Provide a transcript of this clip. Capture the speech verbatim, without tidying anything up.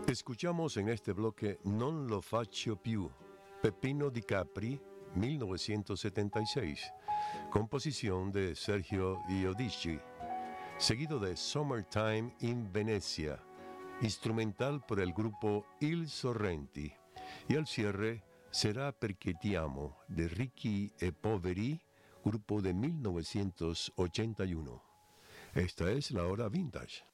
Escuchamos en este bloque Non lo faccio più, Peppino di Capri, millenovecentosetenta y seis, composición de Sergio Iodici, seguido de Summertime in Venezia, instrumental por el grupo Il Sorrenti, y al cierre Será perché ti amo, de Ricchi e Poveri, grupo de mil novecientos ochenta y uno. Esta es la hora vintage.